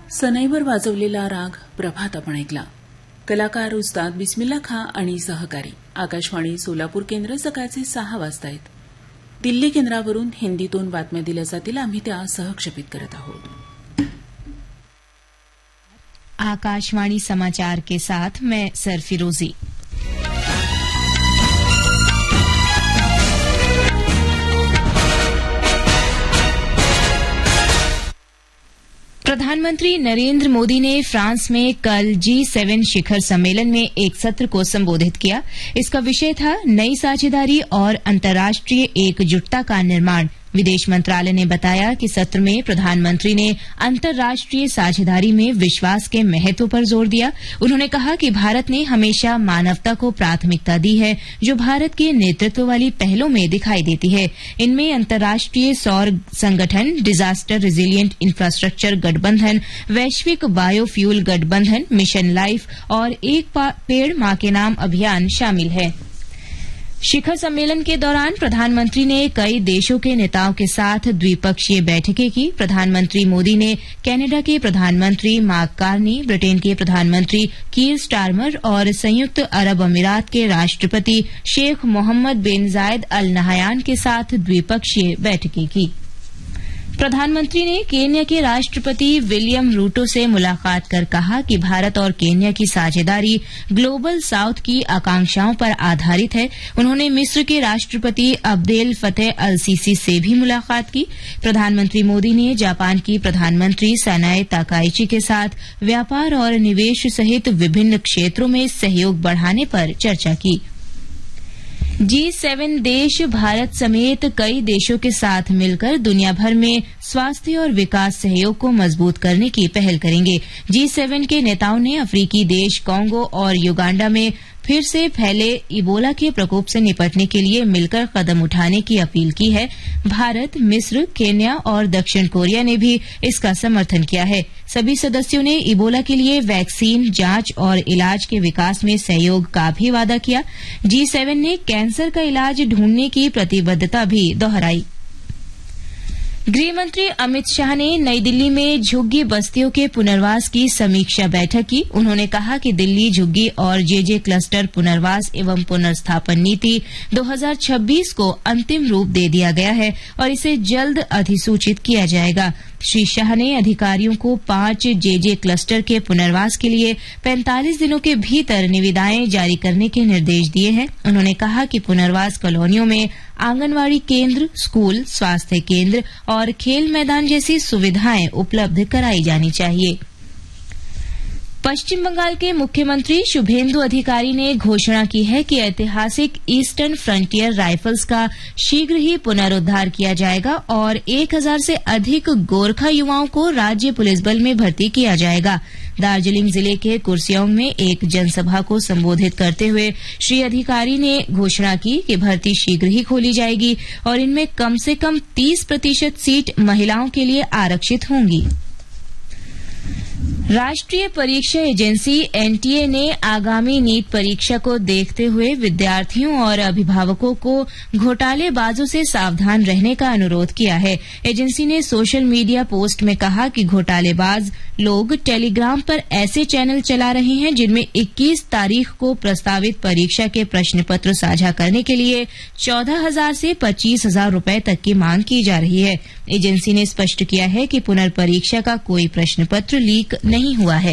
सनईवर वाजवलेला राग प्रभात आपण ऐकला. कलाकार उस्ताद बिस्मिल्ला खां आणि सहकारी. आकाशवाणी सोलापूर केंद्र सकाळचे 6 वाजतायत. दिल्ली केंद्रावरून हिंदीतून बातम्या दिल्या जातील. आम्ही त्या सहक्षेपित करत आहोत. आकाशवाणी समाचार के साथ मैं सरफिरोजी. प्रधानमंत्री नरेंद्र मोदी ने फ्रांस में कल G7 शिखर सम्मेलन में एक सत्र को संबोधित किया. इसका विषय था नई साझेदारी और अंतर्राष्ट्रीय एकजुटता का निर्माण. विदेश मंत्रालय ने बताया कि सत्र में प्रधानमंत्री ने अंतर्राष्ट्रीय साझेदारी में विश्वास के महत्व पर जोर दिया. उन्होंने कहा कि भारत ने हमेशा मानवता को प्राथमिकता दी है, जो भारत के नेतृत्व वाली पहलों में दिखाई देती है. इनमें अंतर्राष्ट्रीय सौर संगठन, डिजास्टर रिजिलियंट इंफ्रास्ट्रक्चर गठबंधन, वैश्विक बायोफ्यूल गठबंधन, मिशन लाइफ और एक पेड़ मां के नाम अभियान शामिल है. शिखर सम्मेलन के दौरान प्रधानमंत्री ने कई देशों के नेताओं के साथ द्विपक्षीय बैठकें की. प्रधानमंत्री मोदी ने कनाडा के प्रधानमंत्री मार्क कार्नी, ब्रिटेन के प्रधानमंत्री कीर स्टारमर और संयुक्त अरब अमीरात के राष्ट्रपति शेख मोहम्मद बिन जायद अल नहयान के साथ द्विपक्षीय बैठकें की. प्रधानमंत्री ने केन्या के राष्ट्रपति विलियम रूटो से मुलाकात कर कहा कि भारत और केन्या की साझेदारी ग्लोबल साउथ की आकांक्षाओं पर आधारित है. उन्होंने मिस्र के राष्ट्रपति अब्देल फतेह अल सीसी से भी मुलाकात की. प्रधानमंत्री मोदी ने जापान की प्रधानमंत्री सनाए ताकाइची के साथ व्यापार और निवेश सहित विभिन्न क्षेत्रों में सहयोग बढ़ाने पर चर्चा की. G7 देश भारत समेत कई देशों के साथ मिलकर दुनिया भर में स्वास्थ्य और विकास सहयोग को मजबूत करने की पहल करेंगे. G7 के नेताओं ने अफ्रीकी देश कांगो और युगांडा में फिर से फैले इबोला के प्रकोप से निपटने के लिए मिलकर कदम उठाने की अपील की है. भारत, मिस्र, केन्या और दक्षिण कोरिया ने भी इसका समर्थन किया है. सभी सदस्यों ने इबोला के लिए वैक्सीन, जांच और इलाज के विकास में सहयोग का भी वादा किया. G7 ने कैंसर का इलाज ढूंढने की प्रतिबद्धता भी दोहराई. गृहमंत्री अमित शाह ने नई दिल्ली में झुग्गी बस्तियों के पुनर्वास की समीक्षा बैठक की. उन्होंने कहा कि दिल्ली झुग्गी और जेजे क्लस्टर पुनर्वास एवं पुनर्स्थापन नीति 2026 को अंतिम रूप दे दिया गया है और इसे जल्द अधिसूचित किया जाएगा. श्री शाह ने अधिकारियों को 5 जेजे क्लस्टर के पुनर्वास के लिए 45 दिनों के भीतर निविदाएं जारी करने के निर्देश दिए हैं. उन्होंने कहा कि पुनर्वास कॉलोनियों में आंगनवाड़ी केंद्र, स्कूल, स्वास्थ्य केंद्र और खेल मैदान जैसी सुविधाएं उपलब्ध कराई जानी चाहिए. पश्चिम बंगाल के मुख्यमंत्री शुभेंदु अधिकारी ने घोषणा की है कि ऐतिहासिक ईस्टर्न फ्रंटियर राइफल्स का शीघ्र ही पुनरुद्धार किया जाएगा और 1000 से अधिक गोरखा युवाओं को राज्य पुलिस बल में भर्ती किया जाएगा. दार्जिलिंग जिले के कुर्सियोंग में एक जनसभा को संबोधित करते हुए श्री अधिकारी ने घोषणा की कि भर्ती शीघ्र ही खोली जाएगी और इनमें कम से कम 30% सीट महिलाओं के लिए आरक्षित होंगी. राष्ट्रीय परीक्षा एजेंसी एनटीए ने आगामी नीट परीक्षा को देखते हुए विद्यार्थियों और अभिभावकों को घोटालेबाजों से सावधान रहने का अनुरोध किया है. एजेंसी ने सोशल मीडिया पोस्ट में कहा कि घोटालेबाज लोग टेलीग्राम पर ऐसे चैनल चला रहे हैं जिनमें 21 तारीख को प्रस्तावित परीक्षा के प्रश्न पत्र साझा करने के लिए 14,000 से 25,000 रूपये तक की मांग की जा रही है. एजेंसी ने स्पष्ट किया है कि पुनर्परीक्षा का कोई प्रश्न पत्र लीक नहीं हुआ है.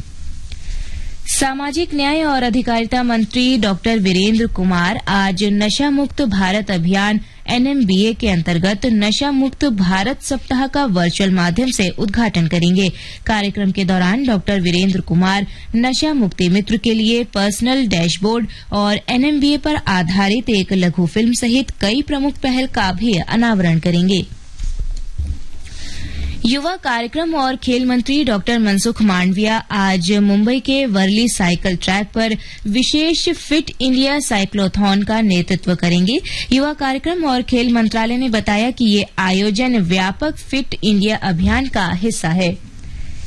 सामाजिक न्याय और अधिकारिता मंत्री डॉक्टर वीरेंद्र कुमार आज नशा मुक्त भारत अभियान NMBA के अंतर्गत नशा मुक्त भारत सप्ताह का वर्चुअल माध्यम से उद्घाटन करेंगे. कार्यक्रम के दौरान डॉक्टर वीरेंद्र कुमार नशा मुक्ति मित्र के लिए पर्सनल डैशबोर्ड और NMBA पर आधारित एक लघु फिल्म सहित कई प्रमुख पहल का भी अनावरण करेंगे. युवा कार्यक्रम और खेल मंत्री डॉक्टर मनसुख मांडविया आज मुंबई के वर्ली साइकिल ट्रैक पर विशेष फिट इंडिया साइक्लोथॉन का नेतृत्व करेंगे. युवा कार्यक्रम और खेल मंत्रालय ने बताया कि ये आयोजन व्यापक फिट इंडिया अभियान का हिस्सा है.